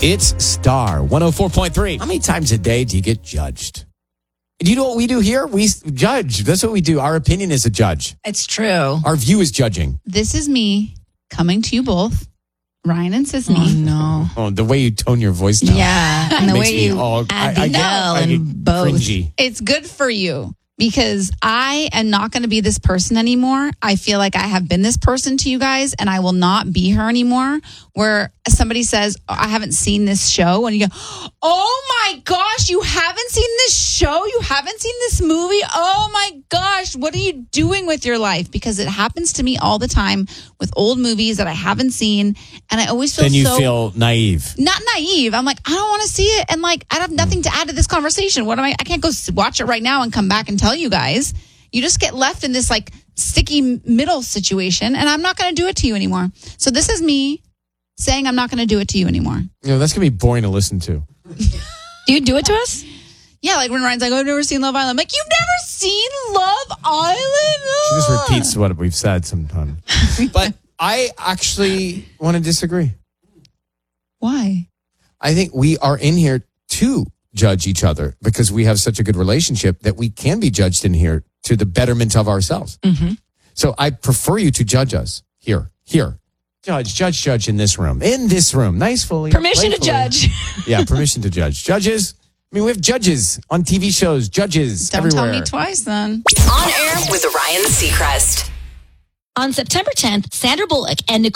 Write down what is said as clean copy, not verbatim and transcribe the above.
It's Star 104.3. How many times a day do you get judged? Do you know what we do here? We judge. That's what we do. Our opinion is a judge. It's true. Our view is judging. This is me coming to you both, Ryan and Sisney. Oh, no. Oh, the way you tone your voice down. Yeah. And the makes way me you all, add I the get L and both. cringy. It's good for you because I am not going to be this person anymore. I feel like I have been this person to you guys and I will not be her anymore. Where somebody says, oh, I haven't seen this show. And you go, oh my gosh, you haven't seen this show? You haven't seen this movie? Oh my gosh, what are you doing with your life? Because it happens to me all the time with old movies that I haven't seen. And I always feel Then you feel naive. not naive. I'm like, I don't want to see it. And like, I have nothing to add to this conversation. What am I can't go watch it right now and come back and tell you guys. You just get left in this like sticky middle situation. And I'm not going to do it to you anymore. So this is me saying I'm not going to do it to you anymore. You know, that's going to be boring to listen to. Do you do it to us? Yeah, like when Ryan's like, oh, I've never seen Love Island. I'm like, you've never seen Love Island? She just repeats what we've said sometimes. But I actually want to disagree. Why? I think we are in here to judge each other because we have such a good relationship that we can be judged in here to the betterment of ourselves. Mm-hmm. So I prefer you to judge us here. Judge in this room. In this room. Nicely. Permission to playfully. judge. Yeah, permission to judge. Judges. I mean, we have judges on TV shows. Judges Don't everywhere. tell me twice then. On air with Ryan Seacrest. On September 10th, Sandra Bullock and Nicole